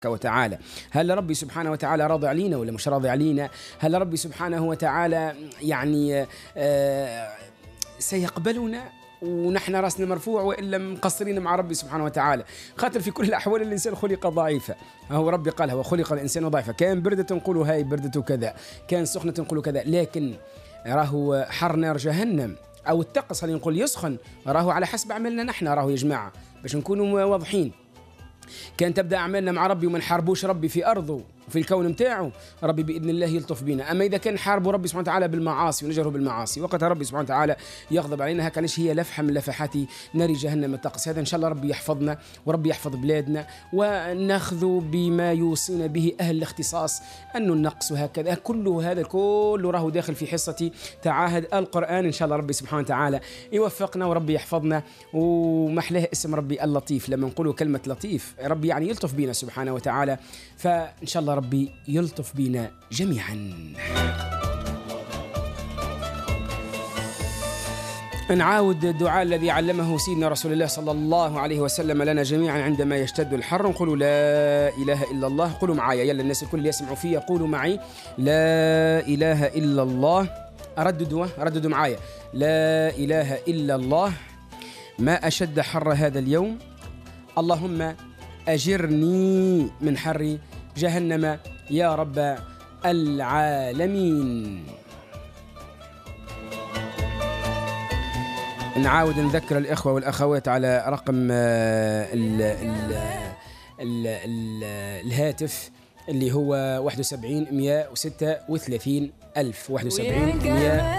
وتعالى. هل ربي سبحانه وتعالى راضي علينا ولا مش راضي علينا؟ هل ربي سبحانه وتعالى يعني سيقبلنا ونحن راسنا مرفوع وإلا مقصرين مع ربي سبحانه وتعالى؟ خاطر في كل الأحوال الإنسان خلق ضعيفا. هو ربي قال هو خلق الإنسان ضعيفا، كان بردة نقولوا هاي بردة كذا، كان سخنة نقولوا كذا، لكن راهو حر نار جهنم أو الطقس خلينا نقول يسخن راهو على حسب عملنا نحن، راهو يا جماعة باش نكونوا واضحين. كان تبدأ أعمالنا مع ربي وما نحاربوش ربي في أرضه وفي الكون متاعه، ربي بإذن الله يلطف بنا. أما إذا كان حاربوا ربي سبحانه وتعالى بالمعاصي ونجروا بالمعاصي، وقتها ربي سبحانه وتعالى يغضب علينا. هكذا هي لفحة من لفحات نار جهنم الطقس. هذا إن شاء الله ربي يحفظنا وربي يحفظ بلادنا، وناخذ بما يوصينا به أهل الاختصاص أنه النقص وهكذا كله، هذا كله راهو داخل في حصة تعاهد القرآن. إن شاء الله ربي سبحانه وتعالى يوفقنا وربي يحفظنا. ومحلاه اسم ربي اللطيف، لما نقولوا كلمة لطيف ربي يعني يلطف بنا سبحانه وتعالى، فإن شاء الله ربي يلطف بنا جميعا. نعاود الدعاء الذي علمه سيدنا رسول الله صلى الله عليه وسلم لنا جميعا عندما يشتد الحر. نقولوا لا إله إلا الله. قولوا معايا يلا الناس الكل يسمعوا فيا، قولوا معي لا إله إلا الله. رددوا معايا لا إله إلا الله. ما أشد حر هذا اليوم، اللهم أجرني من حر جهنم يا رب العالمين. نعاود نذكر الإخوة والأخوات على رقم الهاتف اللي هو 71 136 1000 71 100